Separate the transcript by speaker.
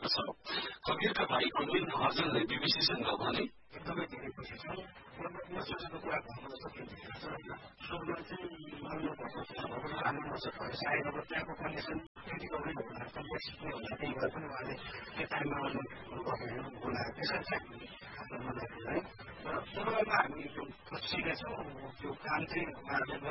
Speaker 1: भएको छ। कवीरका भाइ अरविन्द महर्जनले बीबीसीसँग भने
Speaker 2: एकदमै धेरै खुसी छौँ। म सोचेको कुरा भन्नु सकिन्छ। सुरुमा चाहिँ आउनु पर्छ हाम्रो वर्ष भयो सायद अब त्यहाँको कन्डिसन त्यति गभर्मेन्ट होला कम्प्लेक्स होला त्यही भएर पनि उहाँले त्यो टाइममा गर्नु होला त्यसरी चाहिँ है र सुरुमा हामी त्यो सिकेछौँ त्यो काम चाहिँ उहाँहरूले